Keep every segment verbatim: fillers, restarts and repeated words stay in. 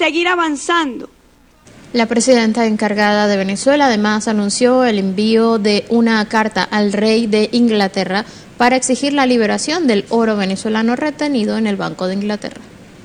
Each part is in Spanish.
seguir avanzando. La presidenta encargada de Venezuela además anunció el envío de una carta al rey de Inglaterra para exigir la liberación del oro venezolano retenido en el Banco de Inglaterra.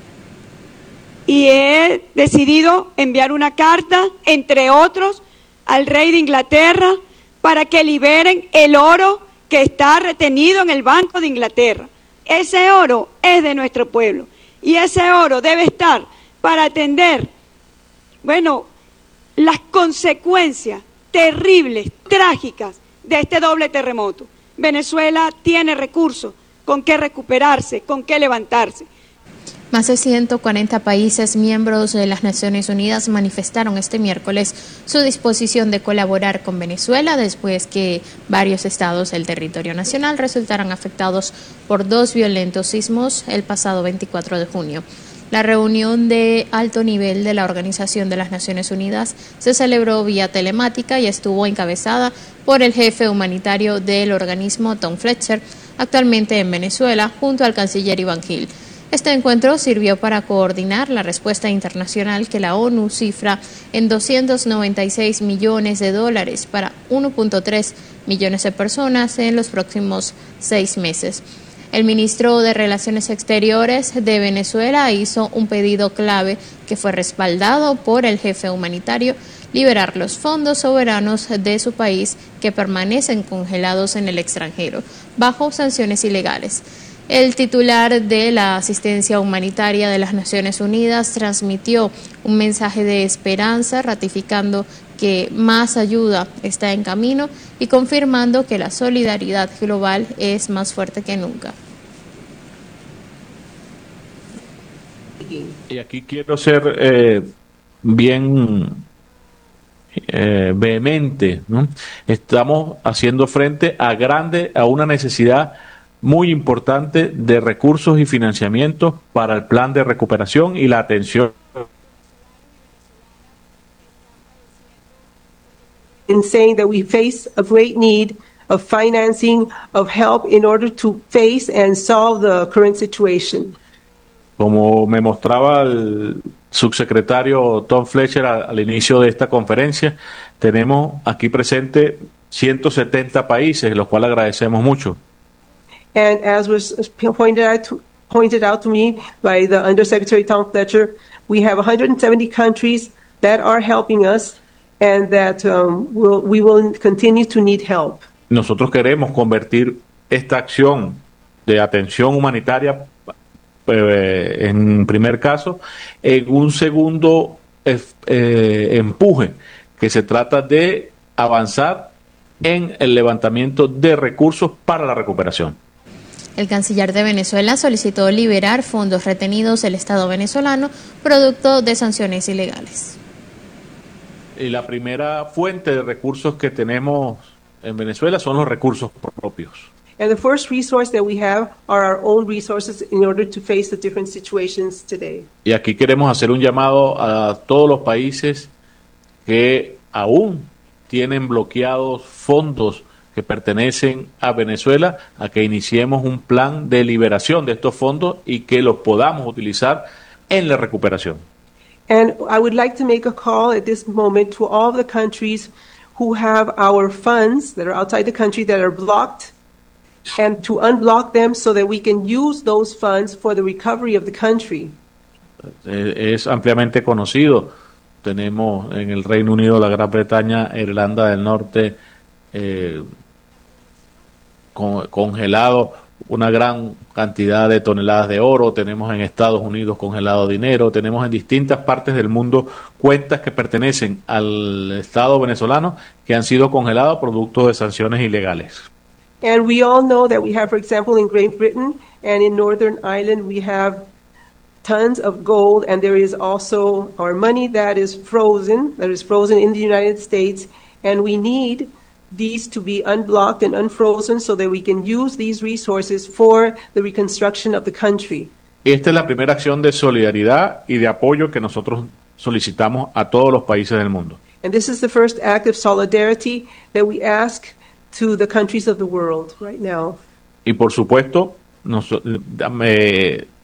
Y he decidido enviar una carta, entre otros, al rey de Inglaterra para que liberen el oro que está retenido en el Banco de Inglaterra. Ese oro es de nuestro pueblo y ese oro debe estar para atender, bueno, las consecuencias terribles, trágicas de este doble terremoto. Venezuela tiene recursos con qué recuperarse, con qué levantarse. Más de ciento cuarenta países miembros de las Naciones Unidas manifestaron este miércoles su disposición de colaborar con Venezuela después que varios estados del territorio nacional resultaran afectados por dos violentos sismos el pasado veinticuatro de junio. La reunión de alto nivel de la Organización de las Naciones Unidas se celebró vía telemática y estuvo encabezada por el jefe humanitario del organismo, Tom Fletcher, actualmente en Venezuela, junto al canciller Iván Gil. Este encuentro sirvió para coordinar la respuesta internacional que la ONU cifra en doscientos noventa y seis millones de dólares para uno punto tres millones de personas en los próximos seis meses. El ministro de Relaciones Exteriores de Venezuela hizo un pedido clave que fue respaldado por el jefe humanitario: liberar los fondos soberanos de su país que permanecen congelados en el extranjero, bajo sanciones ilegales. El titular de la asistencia humanitaria de las Naciones Unidas transmitió un mensaje de esperanza, ratificando que más ayuda está en camino y confirmando que la solidaridad global es más fuerte que nunca. Y aquí quiero ser eh, bien eh, vehemente, ¿no? Estamos haciendo frente a grande, a una necesidad muy importante de recursos y financiamientos para el plan de recuperación y la atención. In saying that we face a great need of financing, of help in order to face and solve the current situation. Como me mostraba el subsecretario Tom Fletcher al, al inicio de esta conferencia, tenemos aquí presente ciento setenta países, los cuales agradecemos mucho. And as was pointed out, to, pointed out to me by the Undersecretary Tom Fletcher, we have one hundred seventy countries that are helping us and that um, we'll, we will continue to need help. Nosotros queremos convertir esta acción de atención humanitaria, eh, en primer caso, en un segundo eh, empuje, que se trata de avanzar en el levantamiento de recursos para la recuperación. El canciller de Venezuela solicitó liberar fondos retenidos del Estado venezolano producto de sanciones ilegales. Y la primera fuente de recursos que tenemos en Venezuela son los recursos propios. And the first resource that we have are our own resources in order to face the different situations today. Y aquí queremos hacer un llamado a todos los países que aún tienen bloqueados fondos que pertenecen a Venezuela, a que iniciemos un plan de liberación de estos fondos y que los podamos utilizar en la recuperación. And I would like to make a call at this moment to all the countries who have our funds that are outside the country that are blocked, and to unblock them so that we can use those funds for the recovery of the country. Es ampliamente conocido. Tenemos en el Reino Unido, la Gran Bretaña, Irlanda del Norte, eh, con, congelado una gran cantidad de toneladas de oro. Tenemos en Estados Unidos congelado dinero. Tenemos en distintas partes del mundo cuentas que pertenecen al Estado venezolano que han sido congeladas producto de sanciones ilegales. And we all know that we have, for example, in Great Britain and in Northern Ireland, we have tons of gold, and there is also our money that is frozen, that is frozen in the United States, and we need these to be unblocked and unfrozen so that we can use these resources for the reconstruction of the country. Esta es la primera acción de solidaridad y de apoyo que nosotros solicitamos a todos los países del mundo. And this is the first act of solidarity that we ask to the countries of the world right now. Y por supuesto, nos, eh,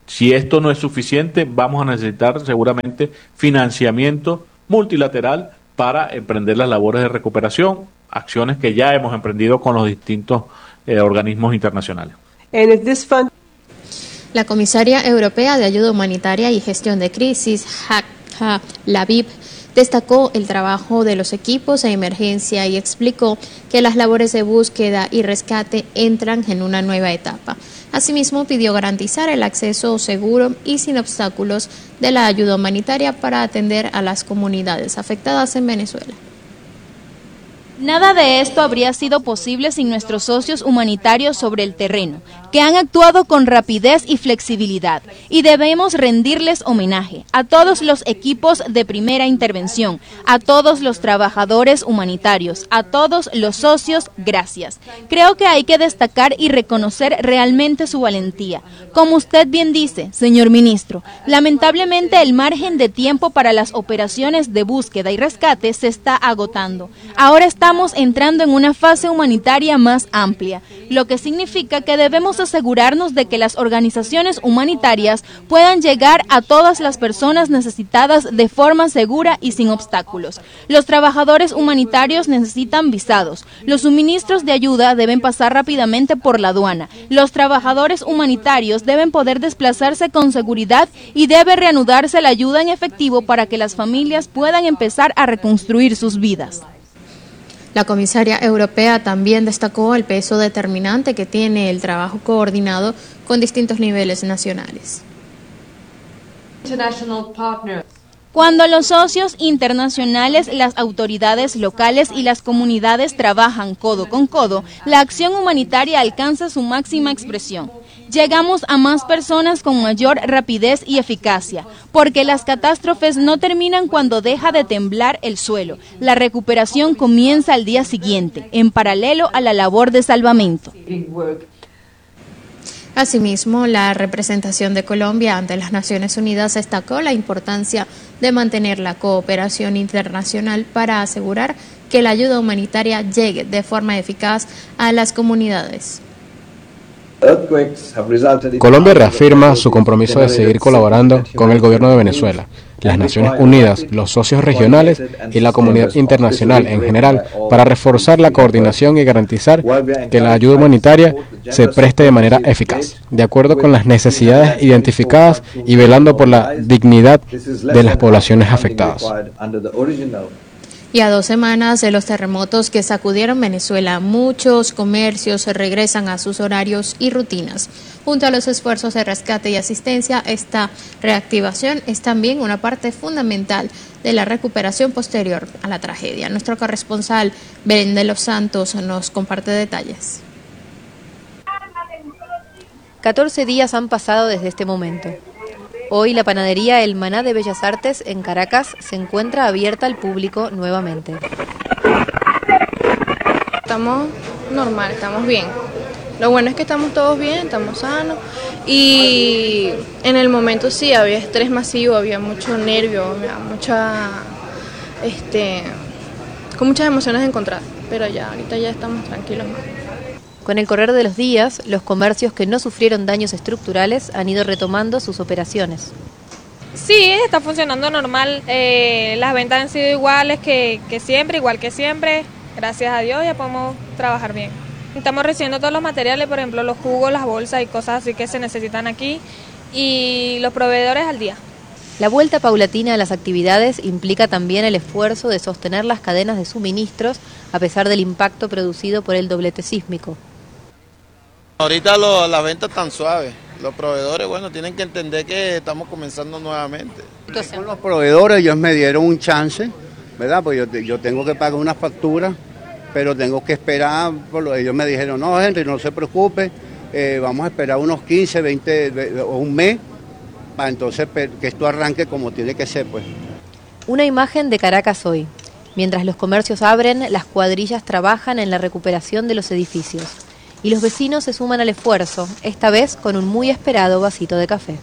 Si esto no es suficiente, vamos a necesitar seguramente financiamiento multilateral para emprender las labores de recuperación, acciones que ya hemos emprendido con los distintos eh, organismos internacionales. And if this fund La comisaria europea de ayuda humanitaria y gestión de crisis, Hadja Labib, destacó el trabajo de los equipos de emergencia y explicó que las labores de búsqueda y rescate entran en una nueva etapa. Asimismo, pidió garantizar el acceso seguro y sin obstáculos de la ayuda humanitaria para atender a las comunidades afectadas en Venezuela. Nada de esto habría sido posible sin nuestros socios humanitarios sobre el terreno, que han actuado con rapidez y flexibilidad, y debemos rendirles homenaje a todos los equipos de primera intervención, a todos los trabajadores humanitarios, a todos los socios, gracias. Creo que hay que destacar y reconocer realmente su valentía. Como usted bien dice, señor ministro, lamentablemente el margen de tiempo para las operaciones de búsqueda y rescate se está agotando. Ahora estamos entrando en una fase humanitaria más amplia, lo que significa que debemos asegurarnos de que las organizaciones humanitarias puedan llegar a todas las personas necesitadas de forma segura y sin obstáculos. Los trabajadores humanitarios necesitan visados, los suministros de ayuda deben pasar rápidamente por la aduana, los trabajadores humanitarios deben poder desplazarse con seguridad y debe reanudarse la ayuda en efectivo para que las familias puedan empezar a reconstruir sus vidas. La comisaria europea también destacó el peso determinante que tiene el trabajo coordinado con distintos niveles nacionales. Cuando los socios internacionales, las autoridades locales y las comunidades trabajan codo con codo, la acción humanitaria alcanza su máxima expresión. Llegamos a más personas con mayor rapidez y eficacia, porque las catástrofes no terminan cuando deja de temblar el suelo. La recuperación comienza al día siguiente, en paralelo a la labor de salvamento. Asimismo, la representación de Colombia ante las Naciones Unidas destacó la importancia de mantener la cooperación internacional para asegurar que la ayuda humanitaria llegue de forma eficaz a las comunidades. Colombia reafirma su compromiso de seguir colaborando con el gobierno de Venezuela, las Naciones Unidas, los socios regionales y la comunidad internacional en general para reforzar la coordinación y garantizar que la ayuda humanitaria se preste de manera eficaz, de acuerdo con las necesidades identificadas y velando por la dignidad de las poblaciones afectadas. Y a dos semanas de los terremotos que sacudieron Venezuela, muchos comercios regresan a sus horarios y rutinas. Junto a los esfuerzos de rescate y asistencia, esta reactivación es también una parte fundamental de la recuperación posterior a la tragedia. Nuestro corresponsal Belén de los Santos nos comparte detalles. catorce días han pasado desde este momento. Hoy la panadería El Maná de Bellas Artes en Caracas se encuentra abierta al público nuevamente. Estamos normal, estamos bien. Lo bueno es que estamos todos bien, estamos sanos y en el momento sí había estrés masivo, había mucho nervio, había mucha, este, con muchas emociones encontradas, pero ya ahorita ya estamos tranquilos más. Con el correr de los días, los comercios que no sufrieron daños estructurales han ido retomando sus operaciones. Sí, está funcionando normal. Eh, las ventas han sido iguales que, que siempre, igual que siempre. Gracias a Dios ya podemos trabajar bien. Estamos recibiendo todos los materiales, por ejemplo, los jugos, las bolsas y cosas así que se necesitan aquí. Y los proveedores al día. La vuelta paulatina a las actividades implica también el esfuerzo de sostener las cadenas de suministros a pesar del impacto producido por el doblete sísmico. Ahorita lo, las ventas están suaves, los proveedores, bueno, tienen que entender que estamos comenzando nuevamente. Con los proveedores ellos me dieron un chance, ¿verdad? Pues yo, yo tengo que pagar una factura, pero tengo que esperar, por lo, ellos me dijeron, no, Henry, no se preocupe, eh, vamos a esperar unos quince, veinte o un mes, para entonces que esto arranque como tiene que ser, pues. Una imagen de Caracas hoy. Mientras los comercios abren, las cuadrillas trabajan en la recuperación de los edificios. Y los vecinos se suman al esfuerzo, esta vez con un muy esperado vasito de café.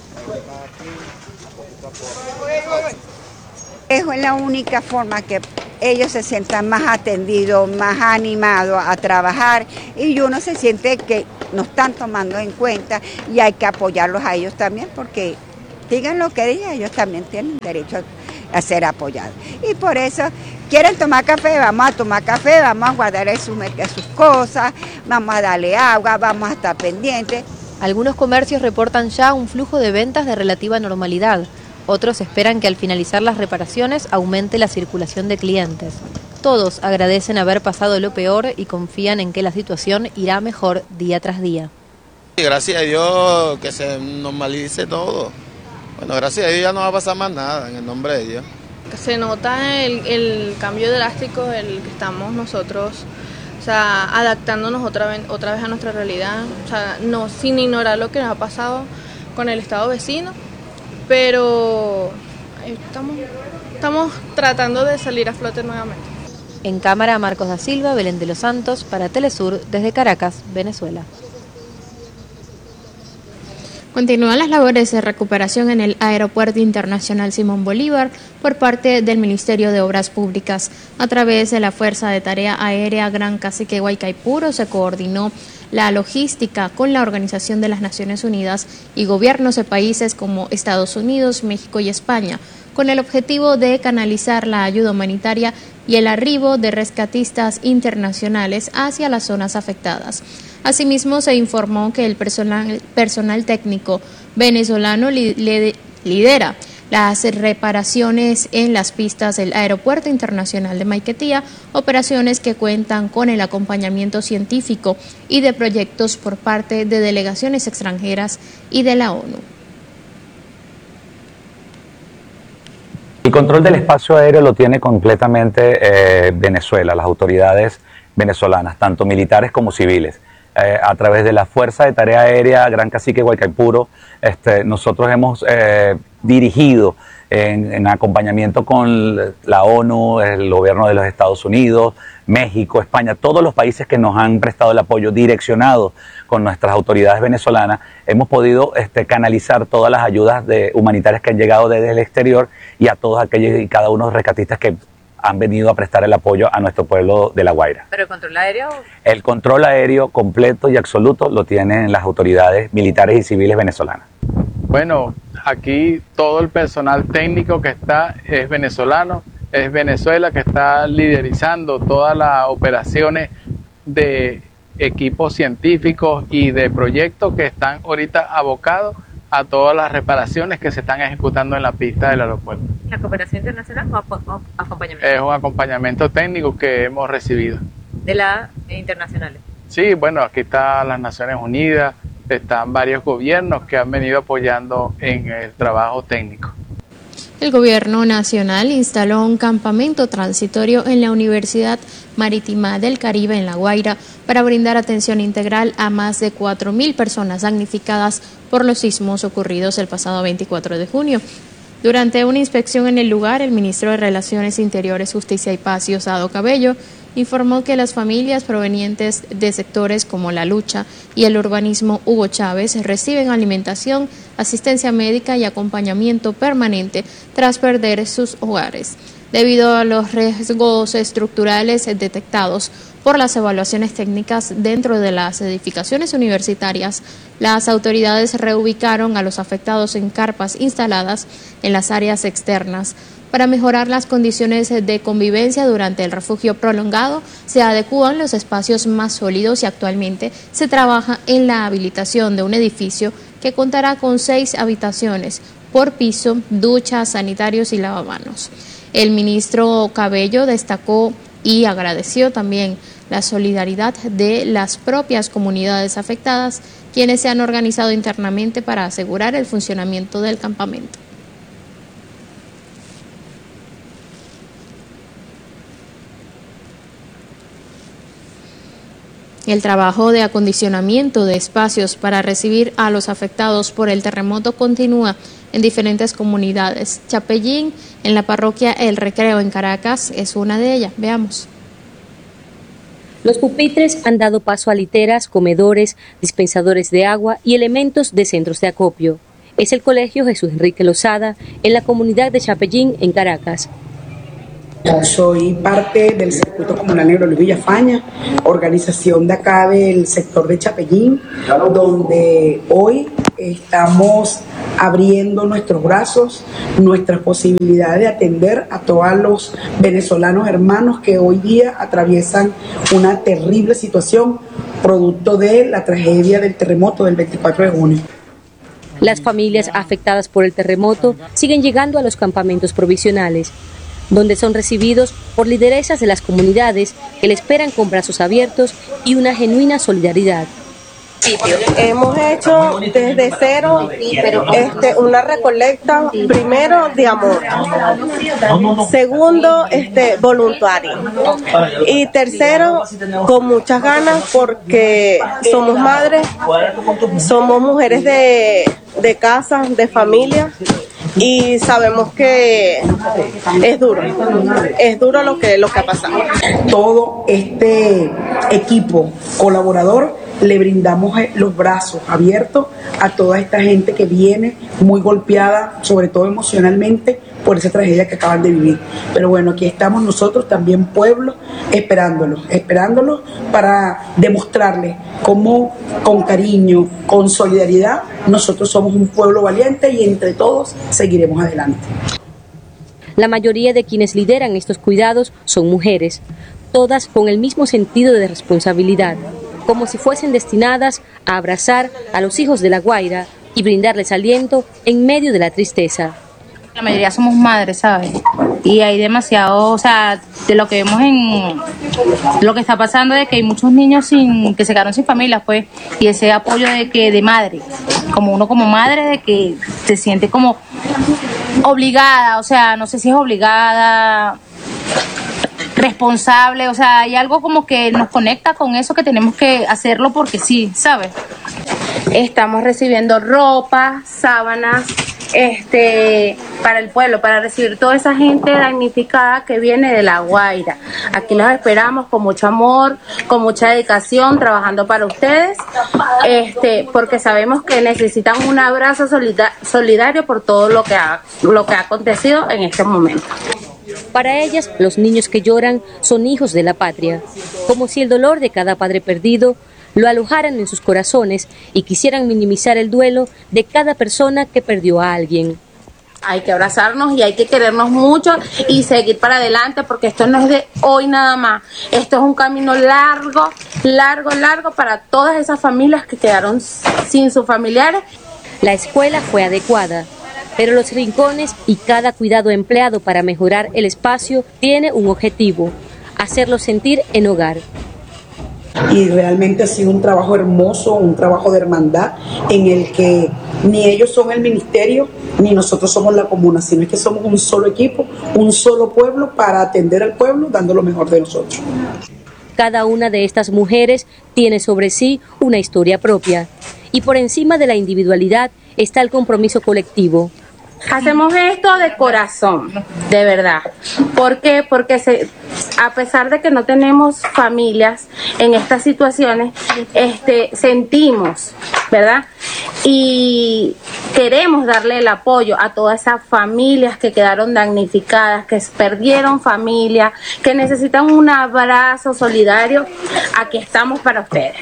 Es la única forma que ellos se sientan más atendidos, más animados a trabajar y uno se siente que nos están tomando en cuenta y hay que apoyarlos a ellos también porque digan lo que digan, ellos también tienen derecho a ser apoyados. Y por eso, quieren tomar café, vamos a tomar café, vamos a guardar sus, sus cosas, vamos a darle agua, vamos a estar pendientes. Algunos comercios reportan ya un flujo de ventas de relativa normalidad. Otros esperan que al finalizar las reparaciones aumente la circulación de clientes. Todos agradecen haber pasado lo peor y confían en que la situación irá mejor día tras día. Gracias a Dios que se normalice todo. Bueno, gracias a Dios ya no va a pasar más nada, en el nombre de Dios. Se nota el, el cambio drástico, el que estamos nosotros, o sea, adaptándonos otra vez, otra vez a nuestra realidad, o sea, no, sin ignorar lo que nos ha pasado con el estado vecino, pero estamos, estamos tratando de salir a flote nuevamente. En cámara, Marcos da Silva, Belén de los Santos, para Telesur, desde Caracas, Venezuela. Continúan las labores de recuperación en el Aeropuerto Internacional Simón Bolívar por parte del Ministerio de Obras Públicas. A través de la Fuerza de Tarea Aérea Gran Cacique Guaycaipuro se coordinó la logística con la Organización de las Naciones Unidas y gobiernos de países como Estados Unidos, México y España, con el objetivo de canalizar la ayuda humanitaria y el arribo de rescatistas internacionales hacia las zonas afectadas. Asimismo, se informó que el personal, personal técnico venezolano li, li, lidera las reparaciones en las pistas del Aeropuerto Internacional de Maiquetía, operaciones que cuentan con el acompañamiento científico y de proyectos por parte de delegaciones extranjeras y de la ONU. El control del espacio aéreo lo tiene completamente eh, Venezuela, las autoridades venezolanas, tanto militares como civiles. Eh, a través de la Fuerza de Tarea Aérea Gran Cacique Guaycaipuro, este, nosotros hemos eh, dirigido en, en acompañamiento con la ONU, el gobierno de los Estados Unidos, México, España, todos los países que nos han prestado el apoyo direccionado con nuestras autoridades venezolanas, hemos podido este, canalizar todas las ayudas de, humanitarias que han llegado desde el exterior y a todos aquellos y cada uno de los rescatistas que han venido a prestar el apoyo a nuestro pueblo de La Guaira. ¿Pero el control aéreo? El control aéreo completo y absoluto lo tienen las autoridades militares y civiles venezolanas. Bueno, aquí todo el personal técnico que está es venezolano, es Venezuela que está liderizando todas las operaciones de equipos científicos y de proyectos que están ahorita abocados a todas las reparaciones que se están ejecutando en la pista del aeropuerto. ¿La cooperación internacional o, o acompañamiento? Es un acompañamiento técnico que hemos recibido. ¿De las internacionales? Sí, bueno, aquí están las Naciones Unidas, están varios gobiernos que han venido apoyando en el trabajo técnico. El Gobierno Nacional instaló un campamento transitorio en la Universidad Marítima del Caribe en La Guaira para brindar atención integral a más de cuatro mil personas damnificadas por los sismos ocurridos el pasado veinticuatro de junio. Durante una inspección en el lugar, el ministro de Relaciones Interiores, Justicia y Paz, Diosdado Cabello, informó que las familias provenientes de sectores como La Lucha y el urbanismo Hugo Chávez reciben alimentación, asistencia médica y acompañamiento permanente tras perder sus hogares. Debido a los riesgos estructurales detectados por las evaluaciones técnicas dentro de las edificaciones universitarias, las autoridades reubicaron a los afectados en carpas instaladas en las áreas externas. Para mejorar las condiciones de convivencia durante el refugio prolongado, se adecúan los espacios más sólidos y actualmente se trabaja en la habilitación de un edificio que contará con seis habitaciones por piso, duchas, sanitarios y lavamanos. El ministro Cabello destacó y agradeció también la solidaridad de las propias comunidades afectadas, quienes se han organizado internamente para asegurar el funcionamiento del campamento. El trabajo de acondicionamiento de espacios para recibir a los afectados por el terremoto continúa en diferentes comunidades. Chapellín, en la parroquia El Recreo en Caracas, es una de ellas. Veamos. Los pupitres han dado paso a literas, comedores, dispensadores de agua y elementos de centros de acopio. Es el Colegio Jesús Enrique Lozada en la comunidad de Chapellín en Caracas. Soy parte del Circuito Comunal Negro Luis Villafaña, organización de acá del sector de Chapellín, donde hoy estamos abriendo nuestros brazos, nuestras posibilidades de atender a todos los venezolanos hermanos que hoy día atraviesan una terrible situación producto de la tragedia del terremoto del veinticuatro de junio. Las familias afectadas por el terremoto siguen llegando a los campamentos provisionales, donde son recibidos por lideresas de las comunidades que le esperan con brazos abiertos y una genuina solidaridad. Hemos hecho desde cero este, una recolecta, primero de amor, segundo este, voluntario y tercero con muchas ganas porque somos madres, somos mujeres de, de casa, de familia. Y sabemos que es duro, es duro lo que, lo que ha pasado. Todo este equipo colaborador le brindamos los brazos abiertos a toda esta gente que viene muy golpeada, sobre todo emocionalmente, por esa tragedia que acaban de vivir. Pero bueno, aquí estamos nosotros también, pueblo, esperándolos, esperándolos para demostrarles cómo con cariño, con solidaridad, nosotros somos un pueblo valiente y entre todos seguiremos adelante. La mayoría de quienes lideran estos cuidados son mujeres, todas con el mismo sentido de responsabilidad, como si fuesen destinadas a abrazar a los hijos de La Guaira y brindarles aliento en medio de la tristeza. La mayoría somos madres, ¿sabes? Y hay demasiado, o sea, de lo que vemos en lo que está pasando, de que hay muchos niños sin que se quedaron sin familia, pues, y ese apoyo de que de madre, como uno como madre, de que se siente como obligada, o sea, no sé si es obligada, responsable, o sea, hay algo como que nos conecta con eso, que tenemos que hacerlo porque sí, ¿sabes? Estamos recibiendo ropa, sábanas, este, para el pueblo, para recibir toda esa gente damnificada que viene de La Guaira. Aquí los esperamos con mucho amor, con mucha dedicación, trabajando para ustedes, este, porque sabemos que necesitan un abrazo solida- solidario por todo lo que ha, lo que ha acontecido en este momento. Para ellas, los niños que lloran son hijos de la patria, como si el dolor de cada padre perdido lo alojaran en sus corazones y quisieran minimizar el duelo de cada persona que perdió a alguien. Hay que abrazarnos y hay que querernos mucho y seguir para adelante, porque esto no es de hoy nada más. Esto es un camino largo, largo, largo para todas esas familias que quedaron sin sus familiares. La escuela fue adecuada, pero los rincones y cada cuidado empleado para mejorar el espacio tiene un objetivo: hacerlos sentir en hogar. Y realmente ha sido un trabajo hermoso, un trabajo de hermandad en el que ni ellos son el ministerio ni nosotros somos la comuna, sino es que somos un solo equipo, un solo pueblo para atender al pueblo dando lo mejor de nosotros. Cada una de estas mujeres tiene sobre sí una historia propia y por encima de la individualidad está el compromiso colectivo. Hacemos esto de corazón, de verdad. ¿Por qué? Porque se, a pesar de que no tenemos familias en estas situaciones, este, sentimos, ¿verdad? Y queremos darle el apoyo a todas esas familias que quedaron damnificadas, que perdieron familia, que necesitan un abrazo solidario. Aquí estamos para ustedes.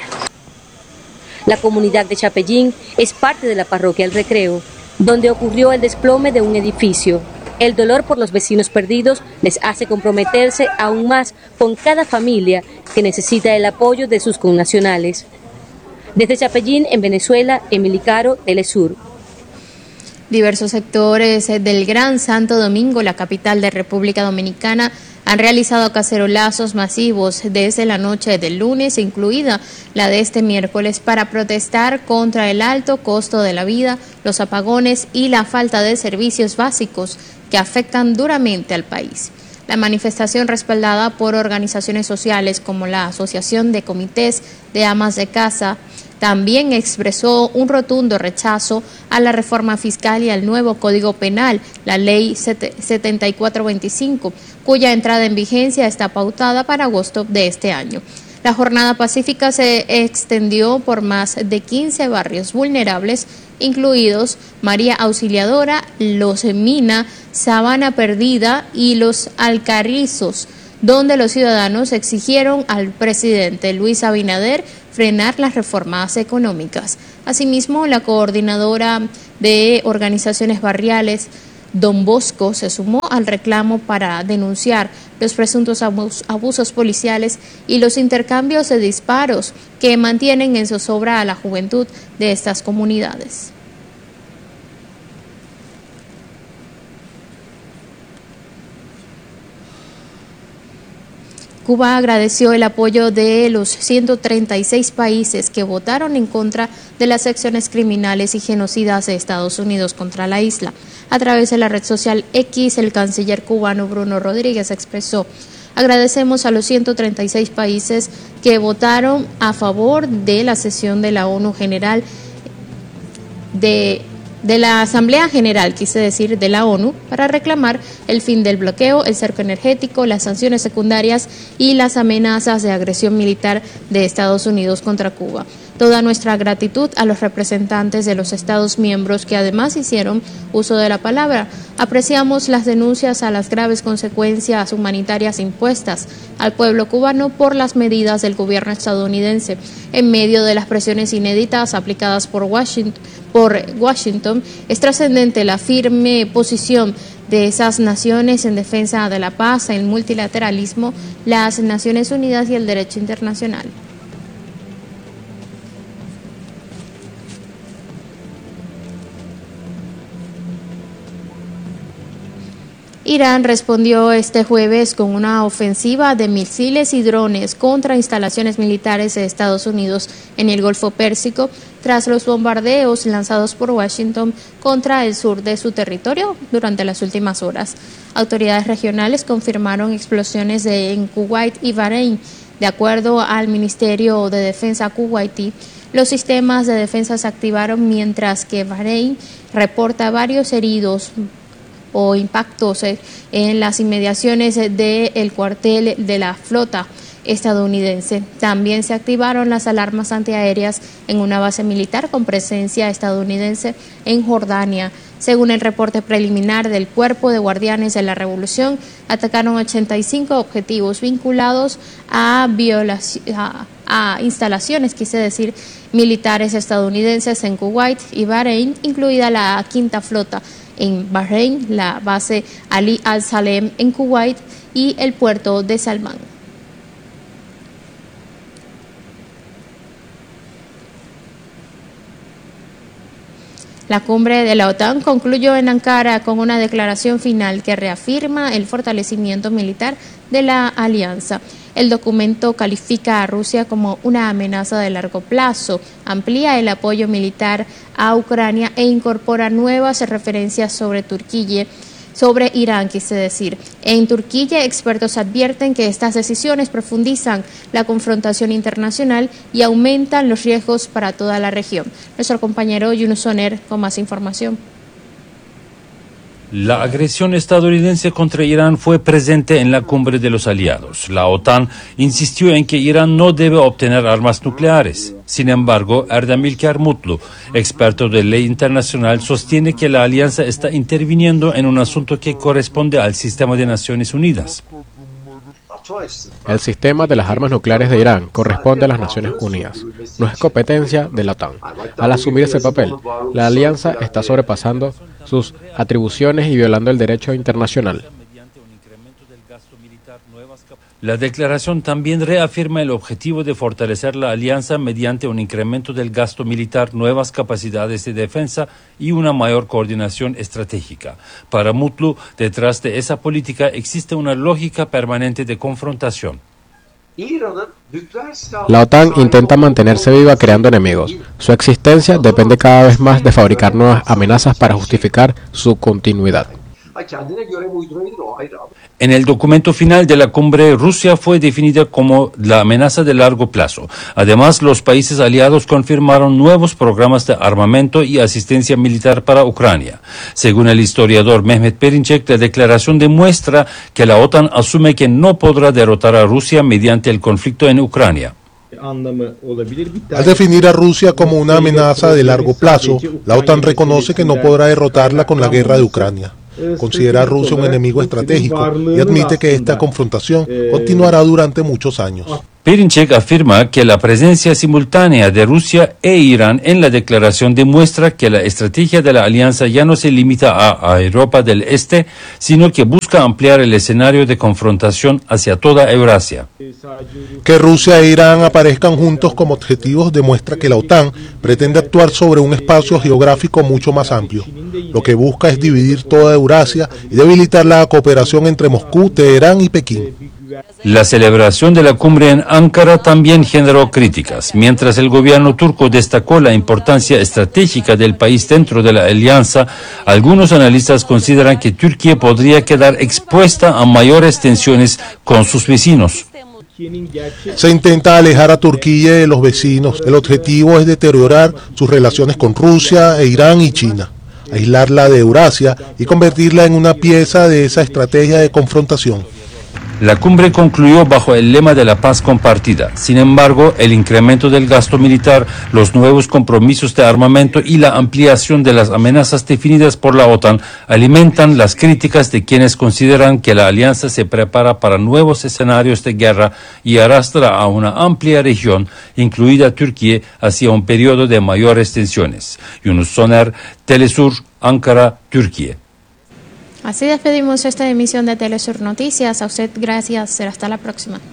La comunidad de Chapellín es parte de la parroquia El Recreo, donde ocurrió el desplome de un edificio. El dolor por los vecinos perdidos les hace comprometerse aún más con cada familia que necesita el apoyo de sus connacionales. Desde Chapellín, en Venezuela, Emily Caro, Telesur. Diversos sectores del Gran Santo Domingo, la capital de República Dominicana, han realizado cacerolazos masivos desde la noche del lunes, incluida la de este miércoles, para protestar contra el alto costo de la vida, los apagones y la falta de servicios básicos que afectan duramente al país. La manifestación, respaldada por organizaciones sociales como la Asociación de Comités de Amas de Casa, también expresó un rotundo rechazo a la reforma fiscal y al nuevo Código Penal, la Ley setenta y cuatro veinticinco, cuya entrada en vigencia está pautada para agosto de este año. La jornada pacífica se extendió por más de quince barrios vulnerables, incluidos María Auxiliadora, Los Mina, Sabana Perdida y Los Alcarrizos, donde los ciudadanos exigieron al presidente Luis Abinader frenar las reformas económicas. Asimismo, la coordinadora de organizaciones barriales, Don Bosco, se sumó al reclamo para denunciar los presuntos abus- abusos policiales y los intercambios de disparos que mantienen en zozobra a la juventud de estas comunidades. Cuba agradeció el apoyo de los ciento treinta y seis países que votaron en contra de las acciones criminales y genocidas de Estados Unidos contra la isla. A través de la red social X, el canciller cubano Bruno Rodríguez expresó: agradecemos a los ciento treinta y seis países que votaron a favor de la sesión de la ONU General de de la Asamblea General, quise decir, de la ONU, para reclamar el fin del bloqueo, el cerco energético, las sanciones secundarias y las amenazas de agresión militar de Estados Unidos contra Cuba. Toda nuestra gratitud a los representantes de los Estados miembros que además hicieron uso de la palabra. Apreciamos las denuncias a las graves consecuencias humanitarias impuestas al pueblo cubano por las medidas del gobierno estadounidense en medio de las presiones inéditas aplicadas por Washington. Por Washington, es trascendente la firme posición de esas naciones en defensa de la paz, el multilateralismo, las Naciones Unidas y el derecho internacional. Irán respondió este jueves con una ofensiva de misiles y drones contra instalaciones militares de Estados Unidos en el Golfo Pérsico tras los bombardeos lanzados por Washington contra el sur de su territorio durante las últimas horas. Autoridades regionales confirmaron explosiones de, en Kuwait y Bahrein. De acuerdo al Ministerio de Defensa kuwaití, los sistemas de defensa se activaron mientras que Bahrein reporta varios heridos o impactos en las inmediaciones del cuartel de la flota estadounidense. También se activaron las alarmas antiaéreas en una base militar con presencia estadounidense en Jordania. Según el reporte preliminar del Cuerpo de Guardianes de la Revolución, atacaron ochenta y cinco objetivos vinculados a, violaci- a, a instalaciones, quise decir, militares estadounidenses en Kuwait y Bahrein, incluida la quinta flota en Bahrein, la base Ali al-Salem en Kuwait y el puerto de Salmán. La cumbre de la OTAN concluyó en Ankara con una declaración final que reafirma el fortalecimiento militar de la alianza. El documento califica a Rusia como una amenaza de largo plazo, amplía el apoyo militar a Ucrania e incorpora nuevas referencias sobre Turquía, sobre Irán, quise decir. En Turquía, expertos advierten que estas decisiones profundizan la confrontación internacional y aumentan los riesgos para toda la región. Nuestro compañero Yunus Soner con más información. La agresión estadounidense contra Irán fue presente en la cumbre de los aliados. La OTAN insistió en que Irán no debe obtener armas nucleares. Sin embargo, Erdem İlker Mutlu, experto de ley internacional, sostiene que la alianza está interviniendo en un asunto que corresponde al sistema de Naciones Unidas. El sistema de las armas nucleares de Irán corresponde a las Naciones Unidas, no es competencia de la OTAN. Al asumir ese papel, la alianza está sobrepasando sus atribuciones y violando el derecho internacional. La declaración también reafirma el objetivo de fortalecer la alianza mediante un incremento del gasto militar, nuevas capacidades de defensa y una mayor coordinación estratégica. Para Mutlu, detrás de esa política existe una lógica permanente de confrontación. La OTAN intenta mantenerse viva creando enemigos. Su existencia depende cada vez más de fabricar nuevas amenazas para justificar su continuidad. En el documento final de la cumbre, Rusia fue definida como la amenaza de largo plazo. Además, los países aliados confirmaron nuevos programas de armamento y asistencia militar para Ucrania. Según el historiador Mehmet Perinçek, la declaración demuestra que la OTAN asume que no podrá derrotar a Rusia mediante el conflicto en Ucrania. Al definir a Rusia como una amenaza de largo plazo, la OTAN reconoce que no podrá derrotarla con la guerra de Ucrania. considera a Rusia un enemigo estratégico y admite que esta confrontación continuará durante muchos años. Perinchek afirma que la presencia simultánea de Rusia e Irán en la declaración demuestra que la estrategia de la alianza ya no se limita a, a Europa del Este, sino que busca ampliar el escenario de confrontación hacia toda Eurasia. Que Rusia e Irán aparezcan juntos como objetivos demuestra que la OTAN pretende actuar sobre un espacio geográfico mucho más amplio. Lo que busca es dividir toda Eurasia y debilitar la cooperación entre Moscú, Teherán y Pekín. La celebración de la cumbre en Ankara también generó críticas. Mientras el gobierno turco destacó la importancia estratégica del país dentro de la alianza, algunos analistas consideran que Turquía podría quedar expuesta a mayores tensiones con sus vecinos. Se intenta alejar a Turquía de los vecinos. El objetivo es deteriorar sus relaciones con Rusia, e Irán y China, aislarla de Eurasia y convertirla en una pieza de esa estrategia de confrontación. La cumbre concluyó bajo el lema de la paz compartida. Sin embargo, el incremento del gasto militar, los nuevos compromisos de armamento y la ampliación de las amenazas definidas por la OTAN alimentan las críticas de quienes consideran que la alianza se prepara para nuevos escenarios de guerra y arrastra a una amplia región, incluida Turquía, hacia un periodo de mayores tensiones. Yunus Soner, Telesur, Ankara, Turquía. Así despedimos esta emisión de Telesur Noticias. A usted gracias. Será hasta la próxima.